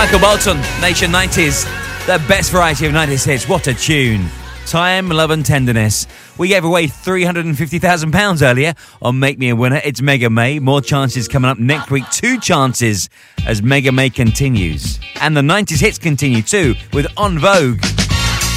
Michael Bolton, Nation 90s. The best variety of 90s hits. What a tune. Time, Love and Tenderness. We gave away £350,000 earlier on Make Me a Winner. It's Mega May. More chances coming up next week. 2 chances as Mega May continues. And the 90s hits continue too with En Vogue.